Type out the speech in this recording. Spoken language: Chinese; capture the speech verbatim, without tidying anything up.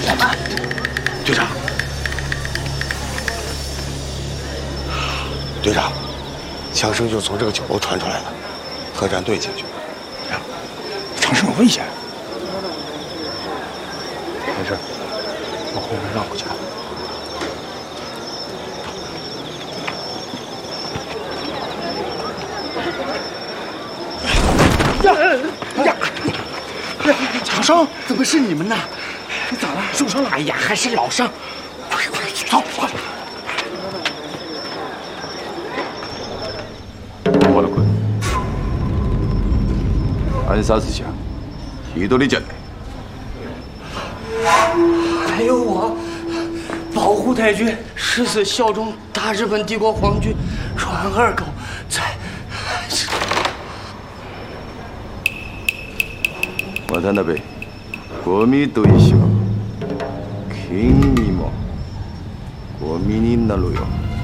我们，队长，队长，枪声就从这个酒楼传出来的，特战队进去。 呀，长生有危险。 没事，往后面绕过去。 呀呀！长生， 怎么是你们呢？ 你咋了？受伤了？ 哎呀，还是老伤。快快走，快！ 我的滚！暗杀之下，一人じゃない。 还有我，保护太君，誓死效忠大日本帝国皇军，阮二狗在。 渡辺、ゴミと一緒。君にもゴミになるよ。